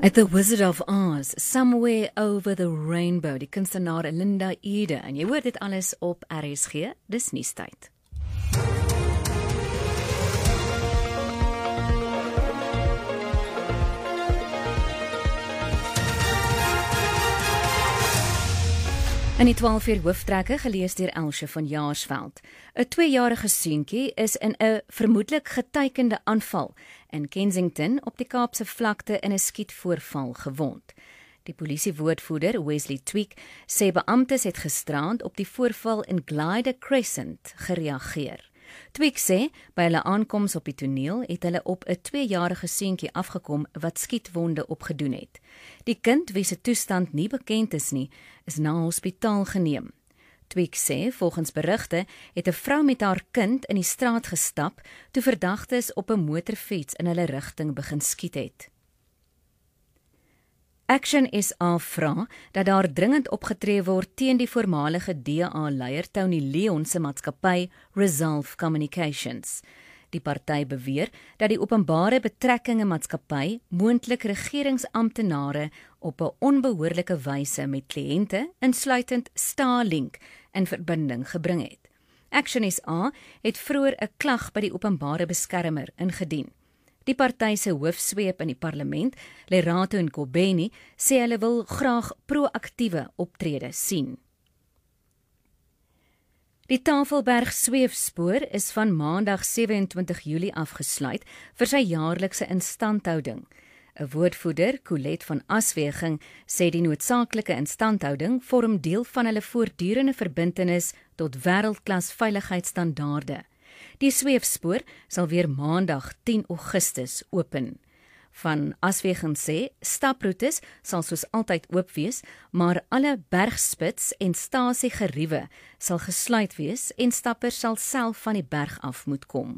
At The Wizard of Oz, Somewhere Over the Rainbow, die kunstenaar Linda Ede. En jy hoor dit alles op RSG, dis nuustyd. In die 12 uur hooftrekke gelees deur Elsje van Jaarsveld. 'n 2-jarige seentjie is in 'n vermoedelik geteikende aanval in Kensington op die Kaapse vlakte in 'n skietvoorval gewond. Die polisiewoordvoerder Wesley Tweek sê beamptes het gisterand op die voorval in Glyde Crescent gereageer. Tweek sê by hulle aankoms op die toneel het hulle op 'n 2-jarige seentjie afgekom wat skietwonde opgedoen het. Die kind wie se toestand nie bekend is nie, is na hospitaal geneem. Tweek sê volgens berigte het 'n vrou met haar kind in die straat gestap toe verdagtes op 'n motorfiets in hulle rigting begin skiet het. Action SA vra dat daar dringend opgetree word teen die voormalige DA-leier Tony Leon se maatskappy Resolve Communications. Die party beweer dat die openbare betrekkinge maatskappy moontlik regeringsamptenare op 'n onbehoorlike wyse met kliënte, insluitend Starlink, in verbinding gebring het. Action SA het vroeër 'n klag by die openbare beskermer ingedien. Die party se hoofsweep in die parlement, Lerato Nkobeni, sê hulle wil graag proaktiewe optrede sien. Die Tafelberg sweefspoor is van Maandag 27 Julie afgesluit vir sy jaarlikse instandhouding. 'n Woordvoerder, Colette van Asweging, sê die noodsaaklike instandhouding vorm deel van hulle voortdurende verbintenis tot wêreldklas veiligheidsstandaarde. Die sweefspoor sal weer Maandag 10 Augustus open. Van Asweging sê, staproetes sal soos altyd oop wees, maar alle bergspits en stasiegeriewe sal gesluit wees en stappers sal self van die berg af moet kom.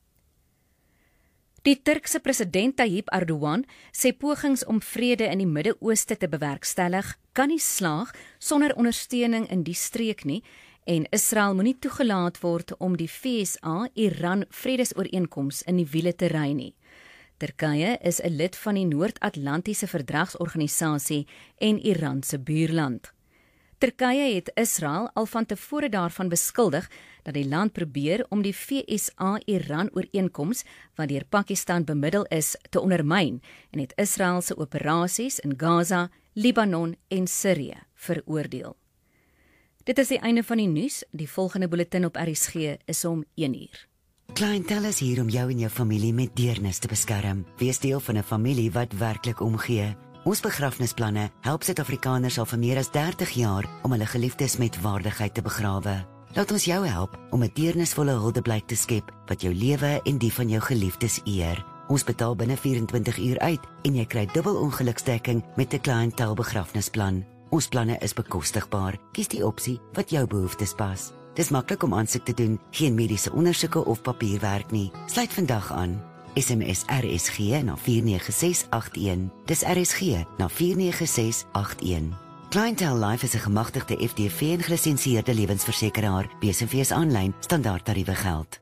Die Turkse president Tayyip Erdogan sê pogings om vrede in die Midde-Ooste te bewerkstellig kan nie slaag sonder ondersteuning in die streek nie, en Israel moenie toegelaat word om die VSA-Iran vredesooreenkoms in die wiele te ry nie. Turkye is 'n lid van die Noord-Atlantiese Verdragsorganisasie en Iran se buurland. Turkye het Israel al van tevore daarvan beskuldig dat die land probeer om die VSA-Iran-ooreenkoms wat deur Pakistan bemiddel is te ondermyn en het Israel se operasies in Gaza, Libanon en Sirië veroordeel. Dit is die einde van die nuus. Die volgende bulletin op RSG is om 1 uur. Clientele is hier om jou en jou familie met deernis te beskerm. Wees deel van 'n familie wat werklik omgee. Ons begrafnisplanne help Suid-Afrikaners al vir meer as 30 jaar om hulle geliefdes met waardigheid te begrawe. Laat ons jou help om 'n deernisvolle huldeblyk te skep wat jou lewe en die van jou geliefdes eer. Ons betaal binne 24 uur uit en jy kry dubbel ongeluksdekking met 'n clientele begrafnisplan. Ons planne is bekostigbaar. Kies die opsie wat jou behoeftes pas. Dis maklik om aansoek te doen, geen mediese ondersoeke of papierwerk nie. Sluit vandag aan. SMS RSG na 49681. Dis RSG na 49681. Clientele Life is 'n gemagtigde FDV en gelisensieerde lewensversekeraar. BSV aanlyn, standaard tariewe geld.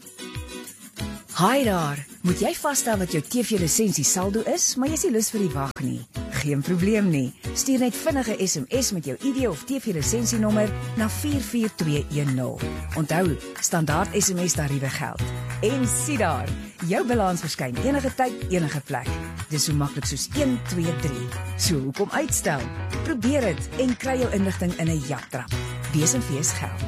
Hi daar, moet jy vasstel wat jou TV-lisensie saldo is, maar jy is nie lus vir die wag nie? Geen probleem nie. Stuur net vinnige SMS met jou ID of TV-lisensienommer na 44210. Onthou, standaard SMS tariewe geld. En sien daar, jou balans verskyn enige tyd, enige plek. Dis so maklik soos 1, 2, 3. So hoekom uitstel? Probeer dit en kry jou inligting in 'n japtrap. BSV geld.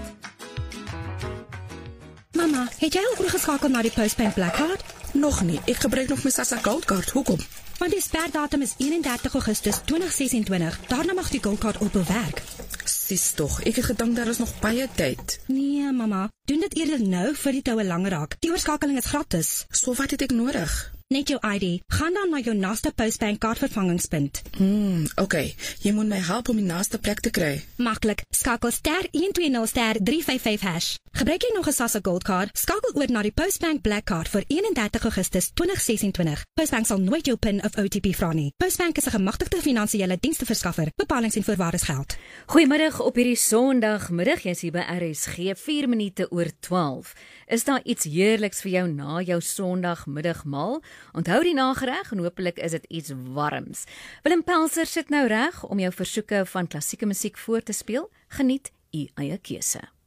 Mama, het jy al oorgeskakel na die Postbank Black Card? Nog nie, ek gebruik nog my SASSA Gold Card, hoekom? Want die sperdatum is 31 Augustus 2026, daarna mag die Gold Card ophou werk. Sis tog, ek het gedink daar is nog baie tyd. Nee, mama, doen dit eerder nou vir die toue langer raak. Die oorskakeling is gratis. So wat het ek nodig? Net jou ID, gaan dan na jou naaste Postbank kaartvervangingspunt. Okay, jy moet my help om die naaste plek te kry. Maklik, skakel *120*355#. Gebruik jy nog 'n SASSA Gold Card? Skakel oor na die Postbank Black Card vir 31 Augustus 2026. Postbank sal nooit jou PIN of OTP vra nie. Postbank is 'n gemagtigde finansiële diensverskaffer. Bepalings en voorwaardes geld. Goeiemiddag op hierdie Sondagmiddag. Jy's hier by RSG 4 minute oor 12. Is daar iets heerliks vir jou na jou Sondagmiddagmaal? Onthou die nagereg en hopelik is dit iets warms. Willem Pelser sit nou reg om jou versoeke van klassieke musiek voor te speel. Geniet u eie keuse.